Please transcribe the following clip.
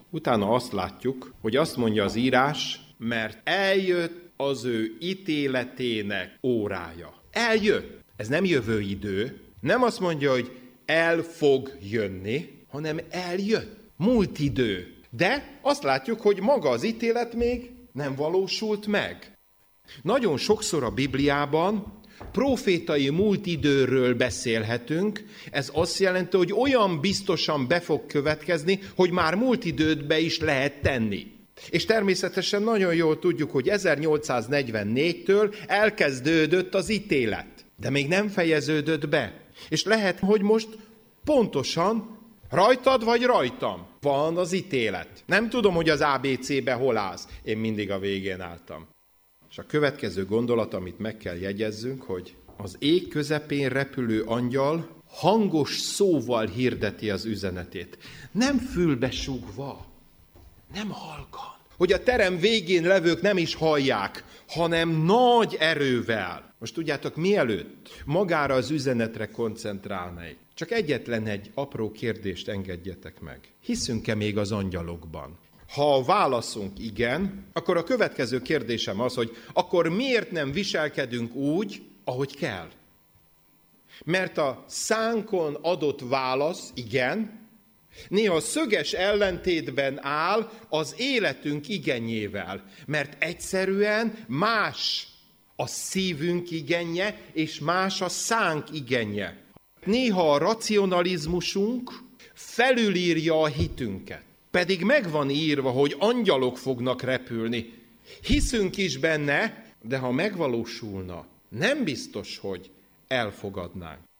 Utána azt látjuk, hogy azt mondja az írás, mert eljött az ő ítéletének órája. Eljött. Ez nem jövő idő. Nem azt mondja, hogy el fog jönni, hanem eljött. Múlt idő. De azt látjuk, hogy maga az ítélet még nem valósult meg. Nagyon sokszor a Bibliában profétai múlt időről beszélhetünk, ez azt jelenti, hogy olyan biztosan be fog következni, hogy már múlt időt is lehet tenni. És természetesen nagyon jól tudjuk, hogy 1844-től elkezdődött az ítélet, de még nem fejeződött be. És lehet, hogy most pontosan rajtad vagy rajtam van az ítélet. Nem tudom, hogy az ABC-be hol állsz. Én mindig a végén álltam. És a következő gondolat, amit meg kell jegyezzünk, hogy az ég közepén repülő angyal hangos szóval hirdeti az üzenetét. Nem fülbesúgva, nem halkan. Hogy a terem végén levők nem is hallják, hanem nagy erővel. Most tudjátok, mielőtt magára az üzenetre koncentrálnék, csak egyetlen egy apró kérdést engedjetek meg. Hiszünk-e még az angyalokban? Ha a válaszunk igen, akkor a következő kérdésem az, hogy akkor miért nem viselkedünk úgy, ahogy kell? Mert a szánkon adott válasz, igen, néha szöges ellentétben áll az életünk igényével, mert egyszerűen más a szívünk igénye, és más a szánk igénye. Néha a racionalizmusunk felülírja a hitünket. Pedig meg van írva, hogy angyalok fognak repülni. Hiszünk is benne, de ha megvalósulna, nem biztos, hogy elfogadnánk.